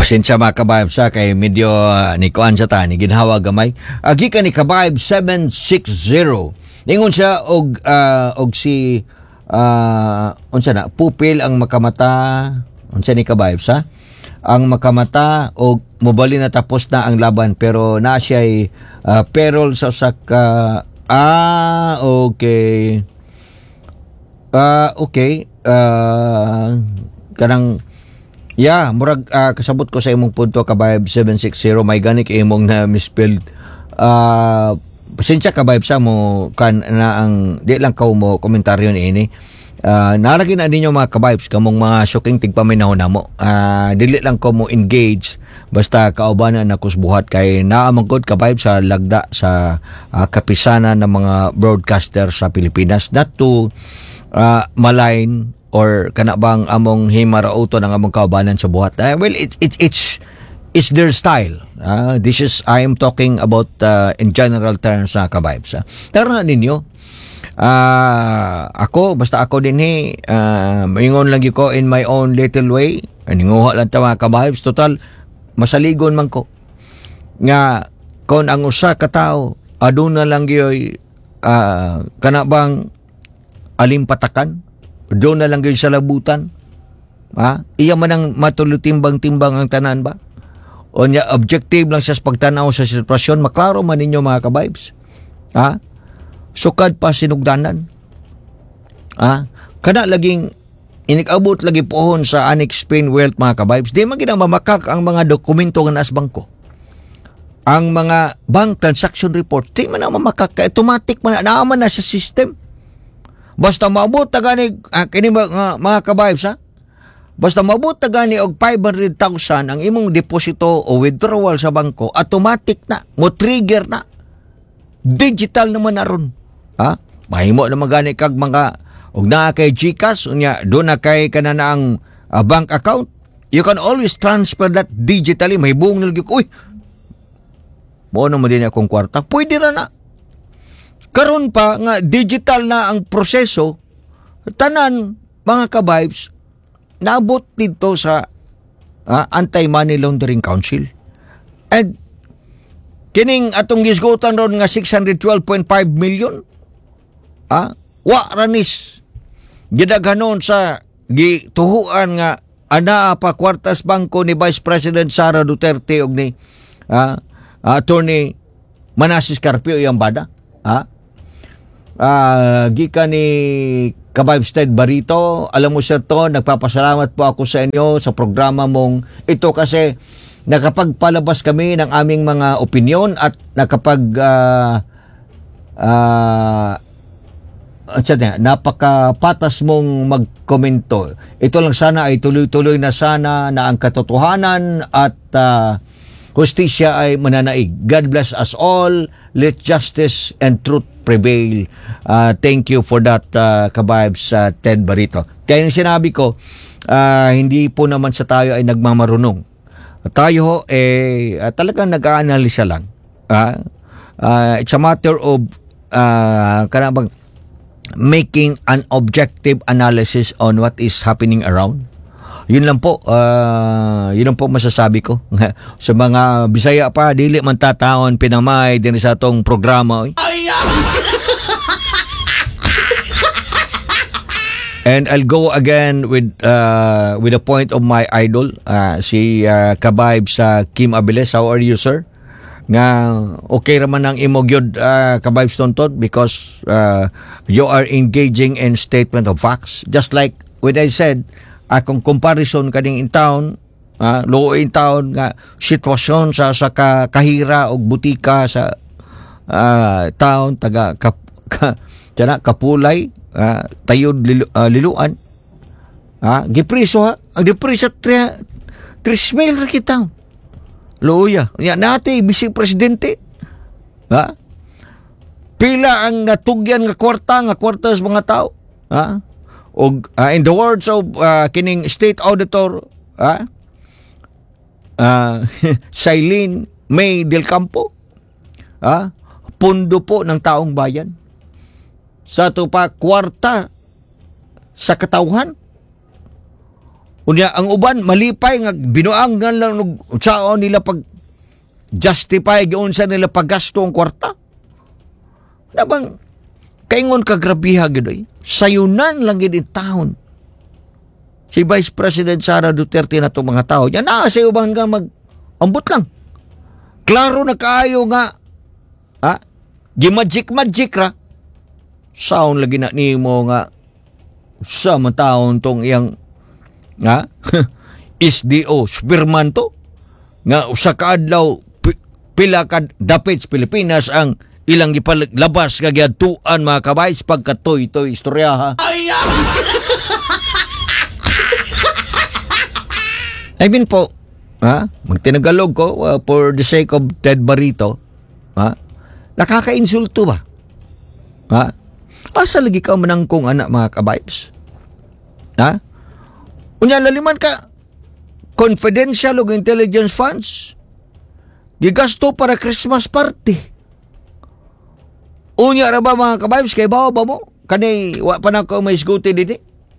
Pasensya mga kabayab sa kay medyo ni kuan sa ta ni ginhawa gamay. Agi ka ni kabayab 760. Ningon siya og si unsa na pupil ang makamata unsa ni kabayab sa ang makamata og mobali na tapos na ang laban pero na siya ay perol sa usak okay. Okay. Kanang murag kasabot ko sa imong punto kabayab 760 may ganik imong na misspelled. Pasensya kabayab sa mo kan na ang di lang ka mo komentaryo ni ini. Naragi na ninyo mga kabayabs kamong mga shocking tigpaminahon na mo. Dili lang ko mo engage basta kaubanan na kusbuhat kay naamangkod kabayab sa lagda sa kapisanan ng mga broadcaster sa Pilipinas not to malign or kana bang among himarauto ng among kaubanan sa buhat. Well, it's their style. This is I am talking about in general terms sa kabayabs. Pero na ninyo basta ako din maingon lagi ko in my own little way. Ninguha lang ta mga kabayabs. Total masaligon man ko nga kon ang usa ka tawo aduna lang gyoy kana bang alimpatakan doon na lang gyoy sa labutan. Iya man ang matulutimbang-timbang ang tanan ba? O niya, objective lang siya sa pagtanaw sa sitwasyon. Maklaro man ninyo mga kabibes. Sukad pa sinugdanan. Kana laging inikabot lagi pohon sa unexplained wealth mga kabibes. Di man ginang mamakak ang mga dokumento nga nas bangko. Ang mga bank transaction report, di man ang mamakak. Automatic man, naaman na sa system. Basta maabot na gani, kini mga kabayabs basta maabot na gani og 500,000 ang imong deposito o withdrawal sa bangko, automatic na, mo trigger na. Digital naman na ron. Mahimo naman gani kag mga, og na kay GCash, unya, doon na kay kanana ang bank account, you can always transfer that digitally. May buong nalagay ko, uy, mo naman din akong kwarta. Pwede na. Karon pa nga digital na ang proseso, tanan mga kabibes naabot dito sa Anti-Money Laundering Council. And kining atong gisgutan ron nga 612.5 million wa ranis gidaghanon sa gituhuan nga ana pa kwartas bangko ni Vice President Sara Duterte og ni Attorney Manasseh Carpio iyang bada. Gika ni Kabayabs Ted Barito, alam mo sir to, nagpapasalamat po ako sa inyo sa programa mong ito kasi nakapagpalabas kami ng aming mga opinyon at napakapatas mong magkomento. Ito lang sana ay tuloy-tuloy na sana na ang katotohanan at hustisya ay mananaig. God bless us all. Let justice and truth prevail. Thank you for that, kabayabs Ted Barito. Kaya yung sinabi ko, hindi po naman sa tayo ay nagmamarunong. Tayo talagang nag-aanalisa lang. It's a matter of making an objective analysis on what is happening around. Yun lang po masasabi ko. Sa mga Bisaya pa, dili man tataon pinamay din sa atong programa. And I'll go again with the point of my idol, si Kabayabs Kim Abeles. How are you, sir? Nga okay raman ang imong gyud Kabayabs Tonton because you are engaging in statement of facts. Just like when I said, akong comparison kaning in town, luoy in town nga sitwasyon sa kahira og butika sa town taga Kapulay, Tayod Liluan. Gipriso ang depriso 3,000 ra kita. Luya. Ya nate bisig presidente. Pila ang natugyan nga kwarta sa mga tao. Og in the words of kining state auditor Shailene May del Campo, pundo po ng taong bayan sa ito pa kwarta sa katauhan Unya ang uban malipay nga binuangan lang sao nila pag justify giun sa nila paggasto ang kwarta. Nabang kaingon kagrabiha gid oy. Sayunan lang gid in taon. Si Vice President Sara Duterte na itong mga tao. Yan na, sa uban nga mag-ambot lang. Klaro na kaayo nga. Gimagic ra. Sound lagi na nimo nga sa mga taon tong iyang SDO, Superman to. Nga usa ka adlaw pila ka dapit sa Pilipinas ang ilang ipalabas nga giadtuan mga kabays pagkatoy-toy istorya ha. I mean po, magtinagalog ko for the sake of Ted Barrito, nakaka-insulto ba? Asa lagi ka manangkong anak mga kabibes? Unya laliman ka, confidential o intelligence funds, gigasto para Christmas party. Unya ra ba mga kabibes, kay bawa ba mo? Kanay, wa pa na ko may isguti dito.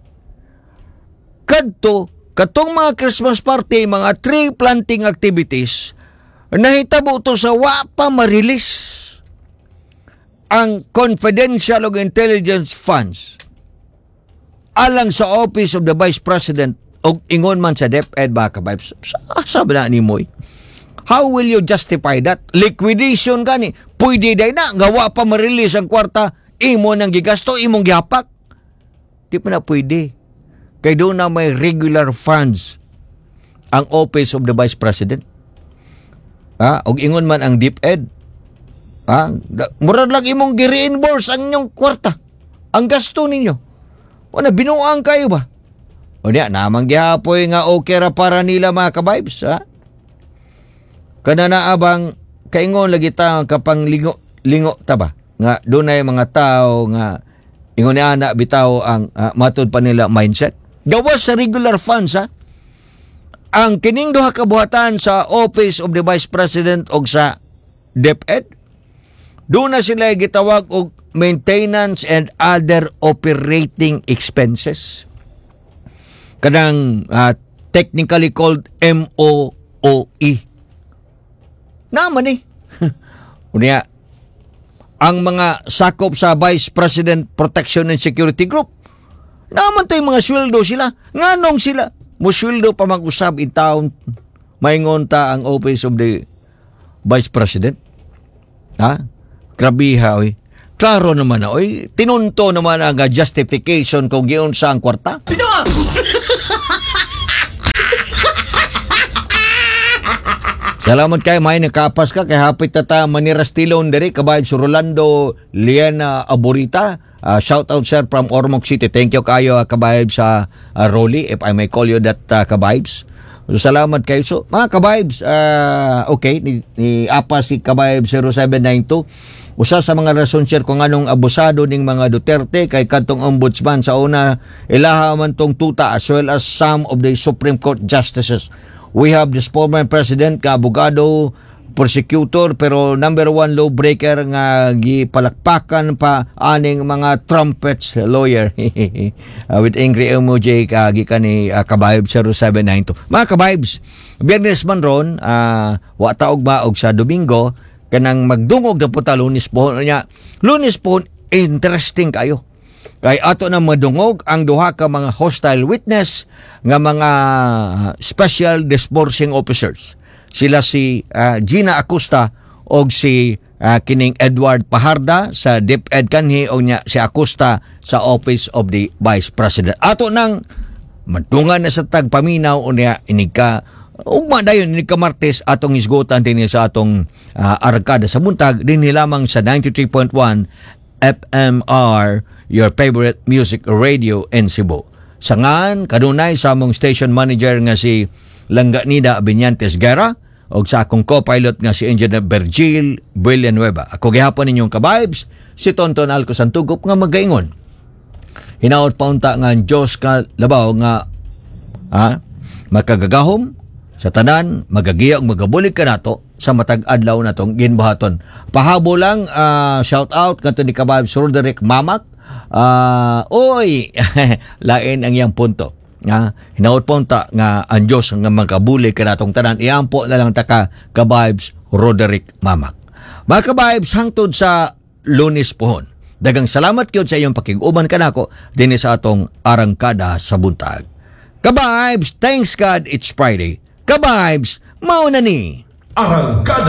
Katong mga Christmas party, mga tree planting activities, nahitabo to sa wa pa ma-release ang confidential o intelligence funds alang sa Office of the Vice President o ingon man sa DepEd mga kabibes. Sabi na ni Moy, how will you justify that? Liquidation gani. Pwede day na, nga wa pa ma-release ang kwarta, imo nang gigasto, imong gihapak. Di pa na pwede. Kaya doon na may regular funds ang Office of the Vice President. Og ingon man ang DepEd, murad lang imong gi-reimburse ang inyong kwarta, ang gasto ninyo. Wala, binuang kayo ba? O niya, namang gihapoy nga okay ra para nila mga kabibes, Kana na abang kaingon lagi ta kapang lingo ta ba? Nga doon ay mga tao nga ingon ni ana bitaw ang matud pa nila mindset. Gawas sa regular funds ang kining duha ka buhatan sa Office of the Vice President o sa DepEd, doon na sila gitawag og maintenance and other operating expenses. Kanang technically called MOOE. Naman Unya, ang mga sakop sa Vice President Protection and Security Group, naman tayo mga sweldo sila. Nganong sila? Musweldo pa mag-usab in town. Maingon ta ang Office of the Vice President. Grabiha, oy. Klaro naman na, oy. Tinunto naman ang justification kung giyon sa ang kwarta. Salamat kay may nakapas ka kay hapit tata manirastilon diri kabayd sa Rolando Liana Aborita. Shout out sir from Ormoc City. Thank you kayo kabayd sa Rolly, if I may call you that kabaybs. So, salamat kayo. So, mga kabaybs, okay, ni apa si kabayb 0792. Usa sa mga rason sir kung anong abusado ning mga Duterte kay kadtong ombudsman sa una ilaha man tong tuta as well as some of the Supreme Court justices. We have this former president ka abogado, prosecutor, pero number one lawbreaker nga gipalakpakan pa aning mga trumpets lawyer. With angry emoji gikan ni kabayb 0792. Mga kabaybs, Biyernes man ron, wa taog ba og sa Domingo kanang magdungog na puta Lunes po niya. Lunes po interesting kayo. Kay ato na madungog ang duha ka mga hostile witness nga mga special disbursing officers. Sila si Gina Acosta o si kining Edward Paharda sa DepEd kanhi o niya si Acosta sa Office of the Vice President. Ato nang madungan na sa tagpaminaw o niya inika ugma dayon inika Martes atong isgutan din sa atong arkada sa buntag din lamang sa 93.1 FMR, your favorite music radio in Cebu. Sangan kanunay sa among station manager nga si Langganida Abinyantes Guerra o sa akong co-pilot nga si Engineer Virgil Villanueva. Ako gihapon ninyong kabibes, si Tonton Alco Santugop nga magaingon. Hinaot paunta nga Diyos ka labaw nga makagagahom sa tanan, magagiya og magabulig ka nato sa matag adlaw natong ginbuhaton. Pahabo lang shout out kanto ni kabibes Roderick Mamak. Oy, lain ang iyang punto. Hinaot po ta nga ang Diyos nga magkabuli kanatong tanan, iampo na lang ta ka vibes Roderick Mamak. Mga ka-vibes, hangtod sa Lunes pohon. Dagang salamat gyud sa iyong pakiguban kanako dinhi sa atong arangkada sa buntag. Ka-vibes, thanks God it's Friday. Ka-vibes, mao na ni. Arangkada